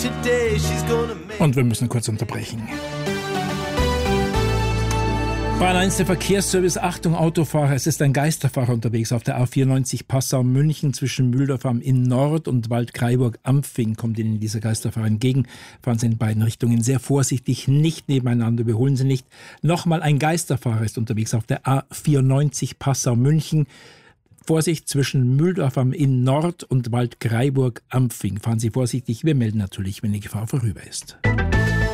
Und wir müssen kurz unterbrechen. Bayern 1, der Verkehrsservice. Achtung, Autofahrer, es ist ein Geisterfahrer unterwegs auf der A94 Passau-München zwischen Mühldorf am Inn Nord und Waldkraiburg-Ampfing. Kommt Ihnen dieser Geisterfahrer entgegen. Fahren Sie in beiden Richtungen sehr vorsichtig, nicht nebeneinander, überholen Sie nicht. Nochmal, ein Geisterfahrer ist unterwegs auf der A94 Passau-München. Vorsicht zwischen Mühldorf am Inn Nord und Waldkraiburg-Ampfing. Fahren Sie vorsichtig, wir melden natürlich, wenn die Gefahr vorüber ist.